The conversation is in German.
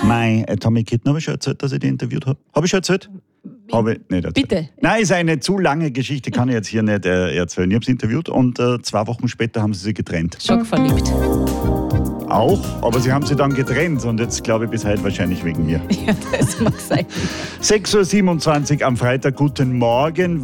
Tommy Kitten, habe ich schon erzählt, dass ich die interviewt habe? Habe ich schon erzählt? Habe ich nicht erzählt. Bitte. Nein, ist eine zu lange Geschichte, kann ich jetzt hier nicht erzählen. Ich habe sie interviewt und 2 Wochen später haben sie sich getrennt. Schockverliebt. Auch, aber sie haben sie dann getrennt und jetzt glaube ich bis heute wahrscheinlich wegen mir. Ja, das mag sein. 6.27 Uhr am Freitag, guten Morgen.